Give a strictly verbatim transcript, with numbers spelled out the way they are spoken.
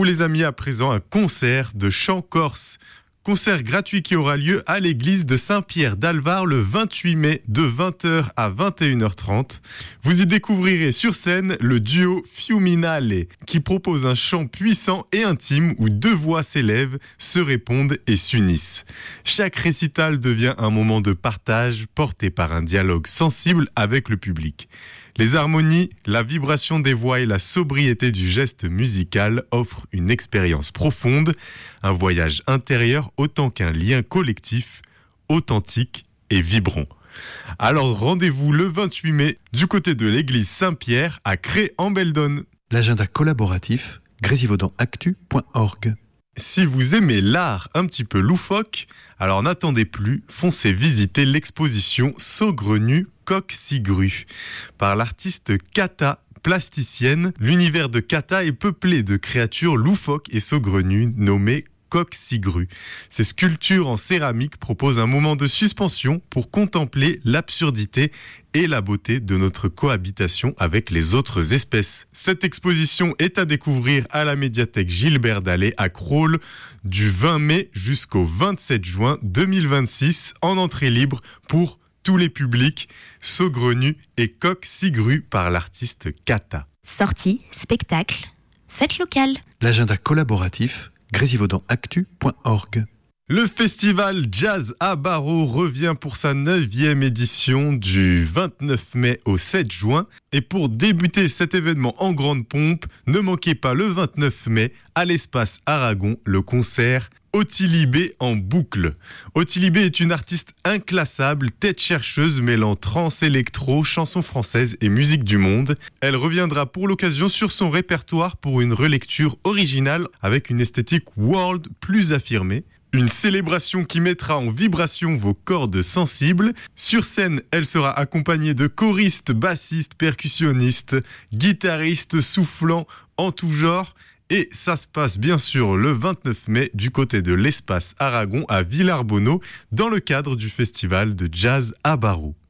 vous les amis, à présent un concert de chant corse. Concert gratuit qui aura lieu à l'église de Saint-Pierre d'Alvar le vingt-huit mai de vingt heures à vingt et une heures trente. Vous y découvrirez sur scène le duo Fiuminale qui propose un chant puissant et intime où deux voix s'élèvent, se répondent et s'unissent. Chaque récital devient un moment de partage porté par un dialogue sensible avec le public. Les harmonies, la vibration des voix et la sobriété du geste musical offrent une expérience profonde, un voyage intérieur autant qu'un lien collectif, authentique et vibrant. Alors rendez-vous le vingt-huit mai du côté de l'église Saint-Pierre à Cré-en-Beldonne. L'agenda collaboratif, grésivaudan actu point org. Si vous aimez l'art un petit peu loufoque, alors n'attendez plus, foncez visiter l'exposition Saugrenu Coq-Cigru par l'artiste Kata, plasticienne. L'univers de Kata est peuplé de créatures loufoques et saugrenues nommées Coq-Cigru. Ces sculptures en céramique proposent un moment de suspension pour contempler l'absurdité et la beauté de notre cohabitation avec les autres espèces. Cette exposition est à découvrir à la médiathèque Gilbert Dallet à Crolles du vingt mai jusqu'au vingt-sept juin deux mille vingt-six en entrée libre pour tous les publics, saugrenus et Coq-Cigru par l'artiste Kata. Sorties, spectacles, fêtes locales. L'agenda collaboratif, grésivaudan actu point org. Le festival Jazz à Barreau revient pour sa neuvième édition du vingt-neuf mai au sept juin. Et pour débuter cet événement en grande pompe, ne manquez pas le vingt-neuf mai à l'espace Aragon le concert Ottilie B en boucle. Ottilie B est une artiste inclassable, tête chercheuse mêlant trance électro, chansons françaises et musique du monde. Elle reviendra pour l'occasion sur son répertoire pour une relecture originale avec une esthétique world plus affirmée. Une célébration qui mettra en vibration vos cordes sensibles. Sur scène, elle sera accompagnée de choristes, bassistes, percussionnistes, guitaristes soufflants en tout genre. Et ça se passe bien sûr le vingt-neuf mai du côté de l'espace Aragon à Villarbonneau dans le cadre du festival de jazz à Barreau.